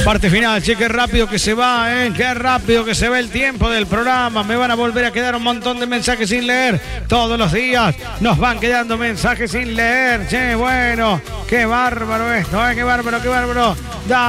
Parte final, che, qué rápido que se va, qué rápido que se va el tiempo del programa. Me van a volver a quedar un montón de mensajes sin leer. Todos los días nos van quedando mensajes sin leer. Che, bueno, qué bárbaro esto, qué bárbaro, qué bárbaro.